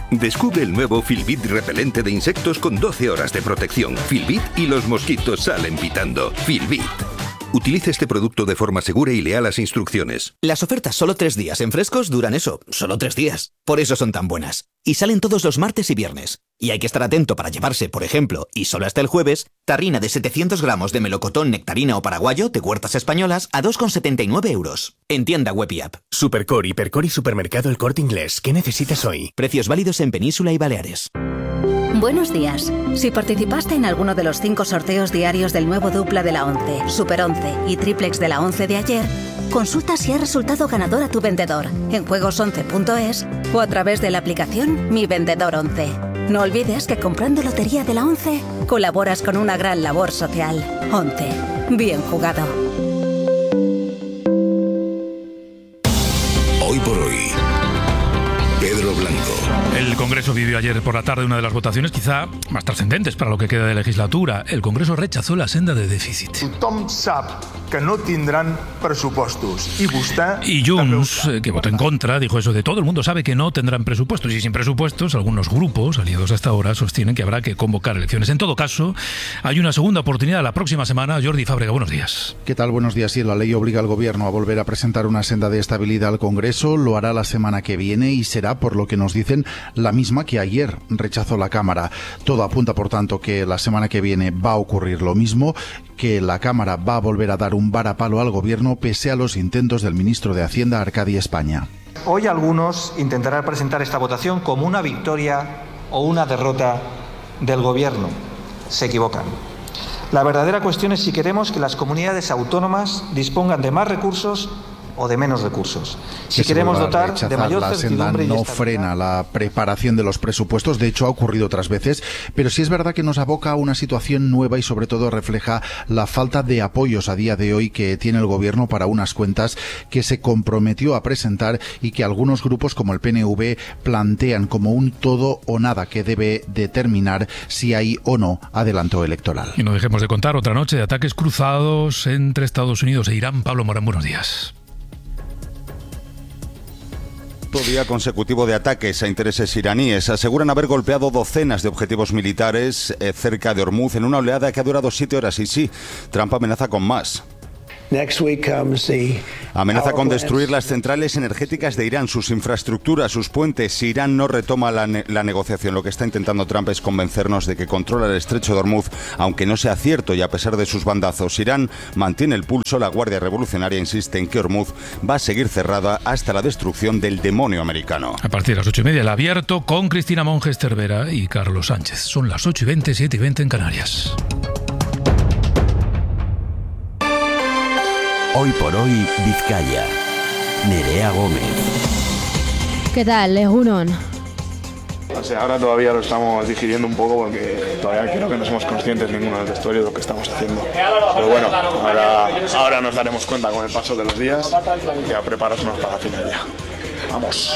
Descubre el nuevo Filbit repelente de insectos con 12 horas de protección. Filbit y los mosquitos salen pitando. Filbit. Utilice este producto de forma segura y lea las instrucciones. Las ofertas solo 3 días en Frescos duran eso, solo 3 días. Por eso son tan buenas. Y salen todos los martes y viernes. Y hay que estar atento para llevarse, por ejemplo, y solo hasta el jueves, tarrina de 700 gramos de melocotón, nectarina o paraguayo de Huertas Españolas a 2,79 €. En tienda web y app. Supercore, Hipercore y Supermercado El Corte Inglés. ¿Qué necesitas hoy? Precios válidos en Península y Baleares. Buenos días. Si participaste en alguno de los 5 sorteos diarios del nuevo dupla de la 11, Super 11 y triplex de la 11 de ayer, consulta si ha resultado ganador a tu vendedor en juegos11.es o a través de la aplicación Mi Vendedor 11. No olvides que comprando Lotería de la 11 colaboras con una gran labor social. 11. Bien jugado. Hoy por hoy, Pedro Blanco. El Congreso vivió ayer por la tarde una de las votaciones quizá más trascendentes para lo que queda de legislatura. El Congreso rechazó la senda de déficit. Tothom sap que no tindran pressupostos. Y Junts, que votó en contra, dijo eso de todo el mundo sabe que no tendrán presupuestos. Y sin presupuestos, algunos grupos, aliados hasta ahora, sostienen que habrá que convocar elecciones. En todo caso, hay una segunda oportunidad la próxima semana. Jordi Fábrega, buenos días. ¿Qué tal? Buenos días. Sí, la ley obliga al Gobierno a volver a presentar una senda de estabilidad al Congreso. Lo hará la semana que viene y será, por lo que nos dicen, la misma que ayer rechazó la Cámara. Todo apunta, por tanto, que la semana que viene va a ocurrir lo mismo, que la Cámara va a volver a dar un varapalo al Gobierno pese a los intentos del ministro de Hacienda, Arcadi España. Hoy algunos intentarán presentar esta votación como una victoria o una derrota del Gobierno. Se equivocan. La verdadera cuestión es si queremos que las comunidades autónomas dispongan de más recursos o de menos recursos. Si queremos dotar de mayor certidumbre y no frena la preparación de los presupuestos, de hecho ha ocurrido otras veces, pero sí es verdad que nos aboca a una situación nueva y sobre todo refleja la falta de apoyos a día de hoy que tiene el Gobierno para unas cuentas que se comprometió a presentar y que algunos grupos como el PNV plantean como un todo o nada que debe determinar si hay o no adelanto electoral. Y no dejemos de contar otra noche de ataques cruzados entre Estados Unidos e Irán. Pablo Morán, buenos días. Día consecutivo de ataques a intereses iraníes. Aseguran haber golpeado docenas de objetivos militares cerca de Hormuz en una oleada que ha durado 7 horas. Y sí, Trump amenaza con más. Amenaza con destruir las centrales energéticas de Irán, sus infraestructuras, sus puentes. Si Irán no retoma la negociación, lo que está intentando Trump es convencernos de que controla el estrecho de Hormuz, aunque no sea cierto y a pesar de sus bandazos. Irán mantiene el pulso, la Guardia Revolucionaria insiste en que Hormuz va a seguir cerrada hasta la destrucción del demonio americano. A partir de las 8:30 el abierto con Cristina Monges Cervera y Carlos Sánchez. Son las 8:20, 7:20 en Canarias. Hoy por hoy, Vizcaya. Nerea Gómez. ¿Qué tal, Egunon? O sea, ahora todavía lo estamos digiriendo un poco porque todavía creo que no somos conscientes ninguno del vestuario de lo que estamos haciendo. Pero bueno, ahora nos daremos cuenta con el paso de los días y a prepararnos para la final ya. ¡Vamos!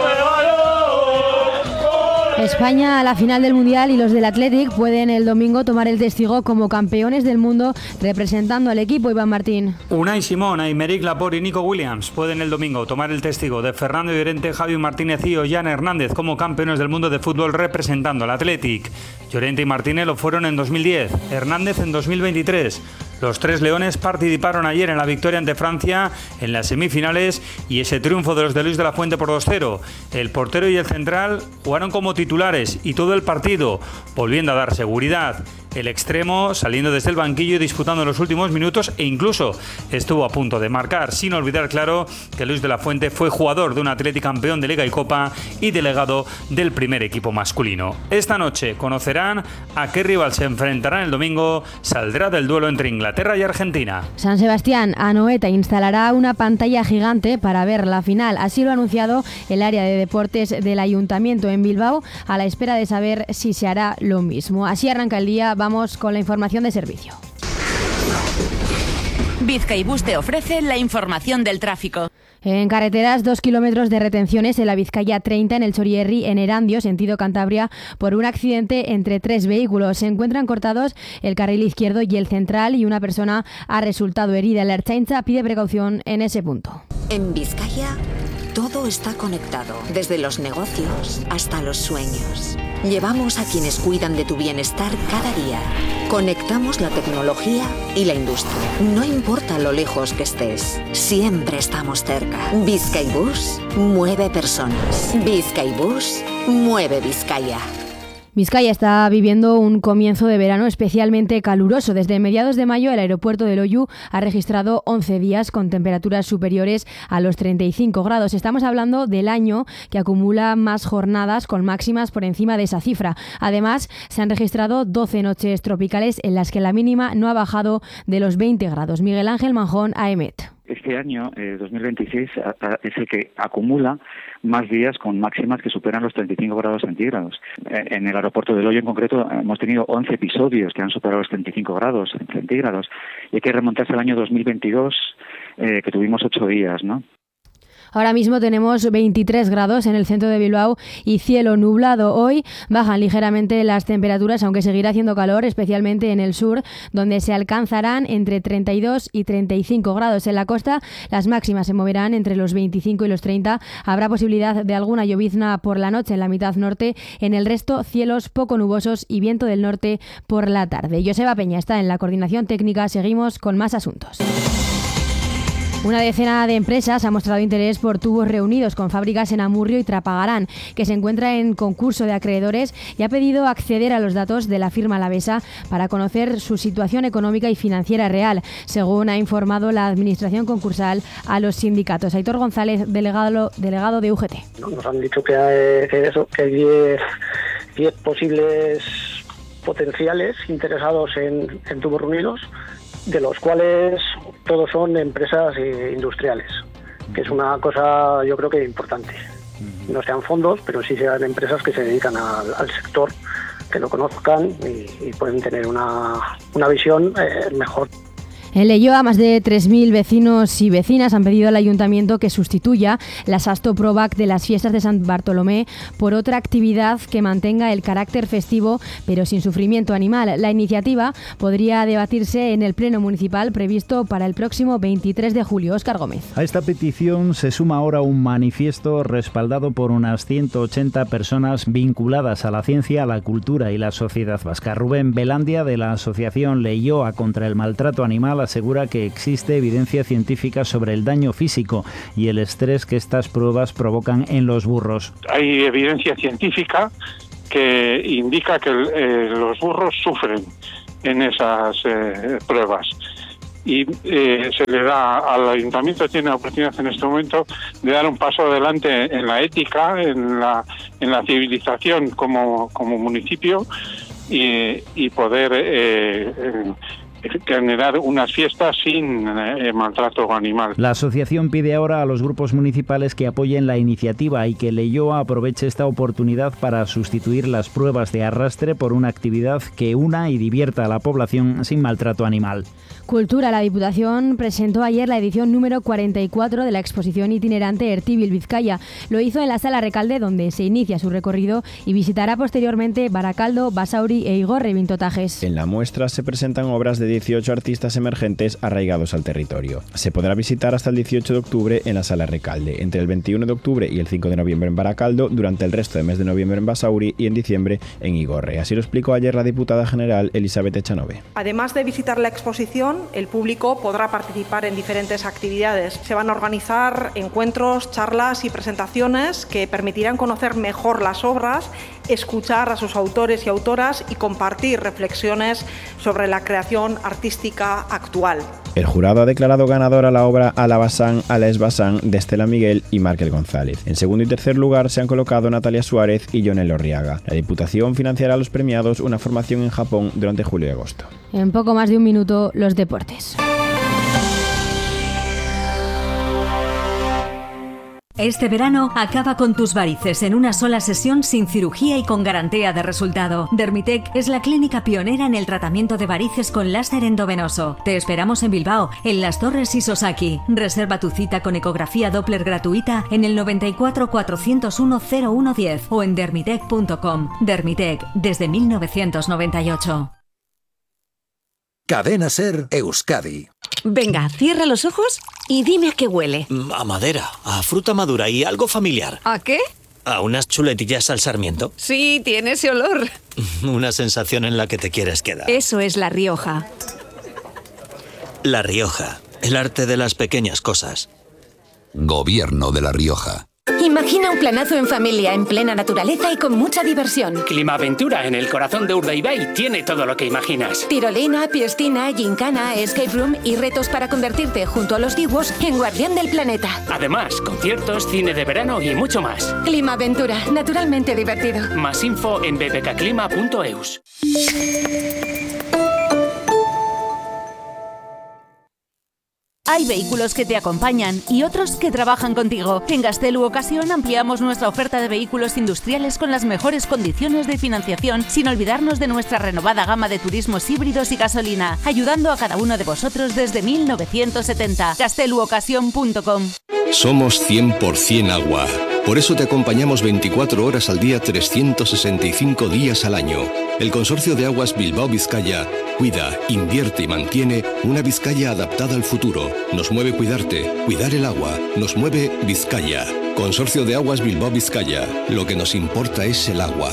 España a la final del Mundial y los del Athletic pueden el domingo tomar el testigo como campeones del mundo representando al equipo. Iván Martín. Unai Simón, Aymeric Laporte y Nico Williams pueden el domingo tomar el testigo de Fernando Llorente, Javi Martínez y Ollán Hernández como campeones del mundo de fútbol representando al Athletic. Llorente y Martínez lo fueron en 2010, Hernández en 2023. Los tres leones participaron ayer en la victoria ante Francia en las semifinales y ese triunfo de los de Luis de la Fuente por 2-0. El portero y el central jugaron como titulares y todo el partido, volviendo a dar seguridad. El extremo saliendo desde el banquillo y disputando los últimos minutos e incluso estuvo a punto de marcar, sin olvidar, claro, que Luis de la Fuente fue jugador de un Athletic campeón de Liga y Copa y delegado del primer equipo masculino. Esta noche conocerán a qué rival se enfrentarán el domingo. Saldrá del duelo entre Inglaterra y Argentina. San Sebastián Anoeta instalará una pantalla gigante para ver la final. Así lo ha anunciado el área de deportes del Ayuntamiento en Bilbao, a la espera de saber si se hará lo mismo. Así arranca el día. Vamos con la información de servicio. Bizkaibus te ofrece la información del tráfico. En carreteras, 2 kilómetros de retenciones en la Vizcaya 30 en el Chorierri, en Erandio, sentido Cantabria, por un accidente entre 3 vehículos. Se encuentran cortados el carril izquierdo y el central y una persona ha resultado herida. La Ertzaintza pide precaución en ese punto. En Vizcaya, todo está conectado, desde los negocios hasta los sueños. Llevamos a quienes cuidan de tu bienestar cada día. Conectamos la tecnología y la industria. No importa lo lejos que estés, siempre estamos cerca. Bizkaibus mueve personas. Bizkaibus mueve Vizcaya. Vizcaya está viviendo un comienzo de verano especialmente caluroso. Desde mediados de mayo, el aeropuerto de Loiu ha registrado 11 días con temperaturas superiores a los 35 grados. Estamos hablando del año que acumula más jornadas con máximas por encima de esa cifra. Además, se han registrado 12 noches tropicales en las que la mínima no ha bajado de los 20 grados. Miguel Ángel Manjón, AEMET. Este año, 2026, es el que acumula más días con máximas que superan los 35 grados centígrados. En el aeropuerto de Loiu, en concreto, hemos tenido 11 episodios que han superado los 35 grados centígrados. Y hay que remontarse al año 2022, que tuvimos 8 días, ¿no? Ahora mismo tenemos 23 grados en el centro de Bilbao y cielo nublado. Hoy bajan ligeramente las temperaturas, aunque seguirá haciendo calor, especialmente en el sur, donde se alcanzarán entre 32 y 35 grados. En la costa, las máximas se moverán entre los 25 y los 30. Habrá posibilidad de alguna llovizna por la noche en la mitad norte. En el resto, cielos poco nubosos y viento del norte por la tarde. Joseba Peña está en la coordinación técnica. Seguimos con más asuntos. Una decena de empresas ha mostrado interés por tubos reunidos con fábricas en Amurrio y Trapagarán, que se encuentra en concurso de acreedores y ha pedido acceder a los datos de la firma alavesa para conocer su situación económica y financiera real, según ha informado la administración concursal a los sindicatos. Aitor González, delegado de UGT. Nos han dicho que hay 10 posibles potenciales interesados en tubos reunidos, de los cuales todos son empresas industriales, que es una cosa yo creo que importante. No sean fondos, pero sí sean empresas que se dedican al sector, que lo conozcan y pueden tener una visión mejor. En Leioa, más de 3.000 vecinos y vecinas han pedido al ayuntamiento que sustituya la Sasto Provac de las fiestas de Sant Bartolomé por otra actividad que mantenga el carácter festivo, pero sin sufrimiento animal. La iniciativa podría debatirse en el Pleno Municipal previsto para el próximo 23 de julio. Óscar Gómez. A esta petición se suma ahora un manifiesto respaldado por unas 180 personas vinculadas a la ciencia, la cultura y la sociedad vasca. Rubén Belandia, de la asociación Leioa contra el maltrato animal, asegura que existe evidencia científica sobre el daño físico y el estrés que estas pruebas provocan en los burros. Hay evidencia científica que indica que los burros sufren en esas pruebas. Y se le da al ayuntamiento, tiene la oportunidad en este momento de dar un paso adelante en la ética, en la civilización como municipio y poder generar unas fiestas sin maltrato animal. La asociación pide ahora a los grupos municipales que apoyen la iniciativa y que Leioa aproveche esta oportunidad para sustituir las pruebas de arrastre por una actividad que una y divierta a la población sin maltrato animal. Cultura. La Diputación presentó ayer la edición número 44 de la exposición itinerante Ertibil Vizcaya. Lo hizo en la Sala Recalde, donde se inicia su recorrido, y visitará posteriormente Barakaldo, Basauri e Igorre Vintotajes. En la muestra se presentan obras de 18 artistas emergentes arraigados al territorio. Se podrá visitar hasta el 18 de octubre en la Sala Recalde, entre el 21 de octubre y el 5 de noviembre en Barakaldo, durante el resto del mes de noviembre en Basauri y en diciembre en Igorre. Así lo explicó ayer la diputada general Elizabeth Echanove. Además de visitar la exposición, el público podrá participar en diferentes actividades. Se van a organizar encuentros, charlas y presentaciones que permitirán conocer mejor las obras, escuchar a sus autores y autoras y compartir reflexiones sobre la creación artística actual. El jurado ha declarado ganadora la obra Alabasán, Alaesbasán de Estela Miguel y Márquez González. En segundo y tercer lugar se han colocado Natalia Suárez y Jonel Orriaga. La Diputación financiará a los premiados una formación en Japón durante julio y agosto. En poco más de un minuto, los deportes. Este verano acaba con tus varices en una sola sesión sin cirugía y con garantía de resultado. Dermitec es la clínica pionera en el tratamiento de varices con láser endovenoso. Te esperamos en Bilbao, en Las Torres y Sosaki. Reserva tu cita con ecografía Doppler gratuita en el 94 401 0110 o en dermitec.com. Dermitec, desde 1998. Cadena Ser Euskadi. Venga, cierra los ojos y dime a qué huele. A madera, a fruta madura y algo familiar. ¿A qué? A unas chuletillas al sarmiento. Sí, tiene ese olor. Una sensación en la que te quieres quedar. Eso es La Rioja. La Rioja, el arte de las pequeñas cosas. Gobierno de La Rioja. Imagina un planazo en familia, en plena naturaleza y con mucha diversión. Climaventura en el corazón de Urdaibai tiene todo lo que imaginas. Tirolina, piscina, gincana, escape room y retos para convertirte junto a los dibuos en guardián del planeta. Además, conciertos, cine de verano y mucho más. Climaventura, naturalmente divertido. Más info en bbkclima.eus. Hay vehículos que te acompañan y otros que trabajan contigo. En Gastelu Ocasión ampliamos nuestra oferta de vehículos industriales con las mejores condiciones de financiación, sin olvidarnos de nuestra renovada gama de turismos híbridos y gasolina, ayudando a cada uno de vosotros desde 1970. gasteluocasión.com. Somos 100% agua. Por eso te acompañamos 24 horas al día, 365 días al año. El Consorcio de Aguas Bilbao Vizcaya cuida, invierte y mantiene una Vizcaya adaptada al futuro. Nos mueve cuidarte, cuidar el agua. Nos mueve Vizcaya. Consorcio de Aguas Bilbao Vizcaya. Lo que nos importa es el agua.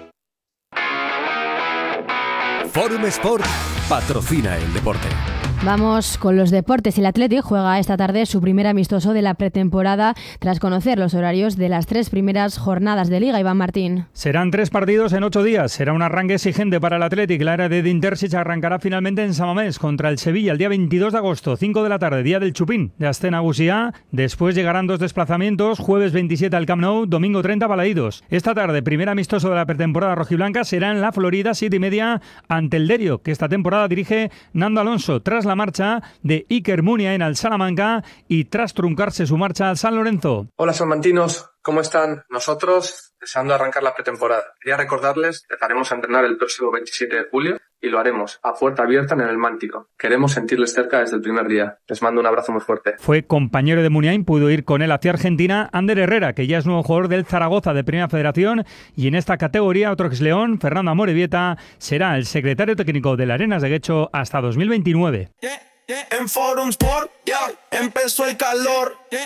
Forum Sport patrocina el deporte. Vamos con los deportes. El Athletic juega esta tarde su primer amistoso de la pretemporada tras conocer los horarios de las 3 primeras jornadas de Liga. Iván Martín. Serán 3 partidos en 8 días. Será un arranque exigente para el Athletic. La era de Edin Terzic arrancará finalmente en Samamés contra el Sevilla el día 22 de agosto, 5 de la tarde, día del Chupín de Asten Nagusia. Después llegarán 2 desplazamientos, jueves 27 al Camp Nou, domingo 30 a Balaídos. Esta tarde, primer amistoso de la pretemporada rojiblanca, será en la Florida, 7:30 ante el Derio, que esta temporada dirige Nando Alonso, tras la marcha de Iker Muniain al Salamanca y tras truncarse su marcha al San Lorenzo. Hola salmantinos, ¿cómo están? Nosotros deseando arrancar la pretemporada. Quería recordarles que estaremos a entrenar el próximo 27 de julio y lo haremos a puerta abierta en el Mántico. Queremos sentirles cerca desde el primer día. Les mando un abrazo muy fuerte. Fue compañero de Muniain, pudo ir con él hacia Argentina Ander Herrera, que ya es nuevo jugador del Zaragoza de Primera Federación, y en esta categoría otro ex-león, Fernando Amorebieta, será el secretario técnico del Arenas de Guecho hasta 2029. En Forum Sport, empezó el calor.